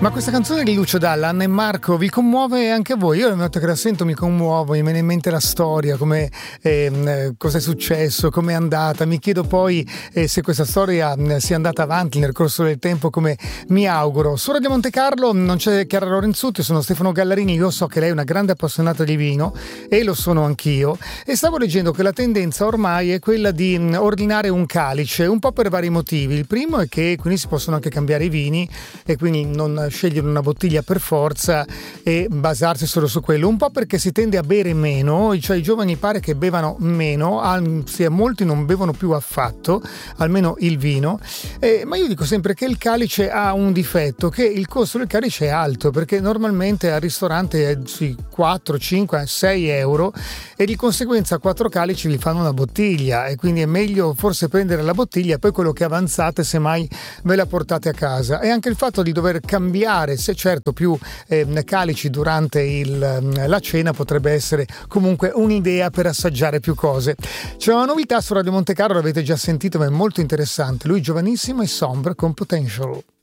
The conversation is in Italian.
Ma questa canzone di Lucio Dalla, Anna e Marco, vi commuove anche a voi? Io ogni volta che la sento mi commuovo, mi viene in mente la storia, come cosa è successo, come è andata. Mi chiedo poi se questa storia sia andata avanti nel corso del tempo, come mi auguro. Su Radio Monte Carlo non c'è Chiara Lorenzutti, sono Stefano Gallarini. Io so che lei è una grande appassionata di vino e lo sono anch'io, e stavo leggendo che la tendenza ormai è quella di ordinare un calice, un po' per vari motivi. Il primo è che quindi si possono anche cambiare i vini e quindi non scegliere una bottiglia per forza e basarsi solo su quello, un po' perché si tende a bere meno, cioè i giovani pare che bevano meno, anzi molti non bevono più affatto, almeno il vino, ma io dico sempre che il calice ha un difetto, che il costo del calice è alto, perché normalmente al ristorante è sui 4, 5, 6 euro e di conseguenza 4 calici vi fanno una bottiglia, e quindi è meglio forse prendere la bottiglia e poi quello che avanzate semmai ve la portate a casa. E anche il fatto di dover cambiare, se certo più calici durante la cena, potrebbe essere comunque un'idea per assaggiare più cose. C'è una novità su Radio Monte Carlo, l'avete già sentito ma è molto interessante. Lui giovanissimo e Sombre con Potential.